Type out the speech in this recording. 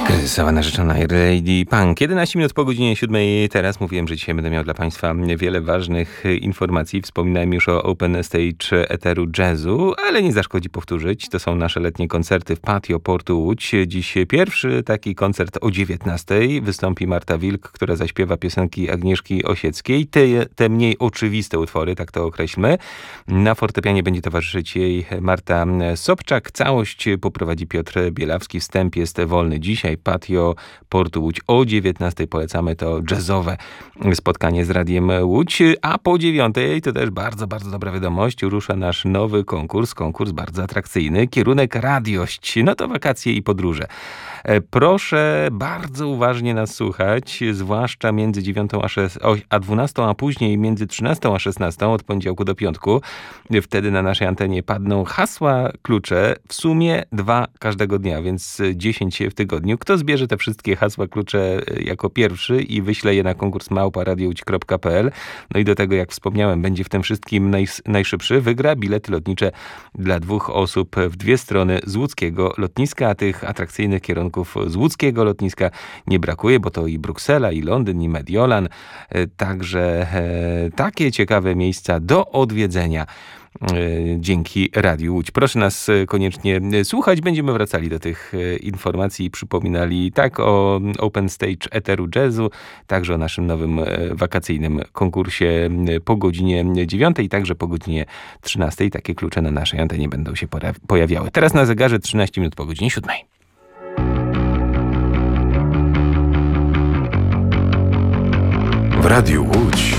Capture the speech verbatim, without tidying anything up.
Kryzysowa narzeczona Lady Punk. jedenaście minut po godzinie siódmej. Teraz mówiłem, że dzisiaj będę miał dla Państwa wiele ważnych informacji. Wspominałem już o Open Stage Eteru Jazzu, ale nie zaszkodzi powtórzyć. To są nasze letnie koncerty w Patio Portu Łódź. Dziś pierwszy taki koncert o dziewiętnastej. Wystąpi Marta Wilk, która zaśpiewa piosenki Agnieszki Osieckiej. Te, te mniej oczywiste utwory, tak to określmy. Na fortepianie będzie towarzyszyć jej Marta Sobczak. Całość poprowadzi Piotr Bielawski. Wstęp jest wolny dzisiaj. Patio Portu Łódź o dziewiętnastej. Polecamy to jazzowe spotkanie z Radiem Łódź. A po dziewiątej to też bardzo, bardzo dobra wiadomość. Rusza nasz nowy konkurs. Konkurs bardzo atrakcyjny. Kierunek radiość. No to wakacje i podróże. Proszę bardzo uważnie nas słuchać, zwłaszcza między dziewiątą a dwunastą, a później między trzynastą a szesnastą od poniedziałku do piątku. Wtedy na naszej antenie padną hasła klucze, w sumie dwa każdego dnia, więc dziesięć w tygodniu. Kto zbierze te wszystkie hasła klucze jako pierwszy i wyśle je na konkurs małpa radiołódź kropka pe el, no i do tego, jak wspomniałem, będzie w tym wszystkim naj, najszybszy, wygra bilety lotnicze dla dwóch osób w dwie strony z łódzkiego lotniska, a tych atrakcyjnych kierunków z łódzkiego lotniska nie brakuje, bo to i Bruksela, i Londyn, i Mediolan. Także e, takie ciekawe miejsca do odwiedzenia dzięki Radiu Łódź. Proszę nas koniecznie słuchać. Będziemy wracali do tych informacji i przypominali tak o Open Stage Eteru Jazzu, także o naszym nowym wakacyjnym konkursie po godzinie dziewiątej, także po godzinie trzynastej. Takie klucze na naszej antenie będą się pojawiały. Teraz na zegarze trzynaście minut po godzinie siódmej. W Radiu Łódź